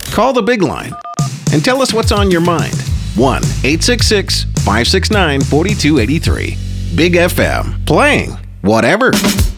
Call the big line and tell us what's on your mind. 1-866-569-4283. Big FM. Playing whatever.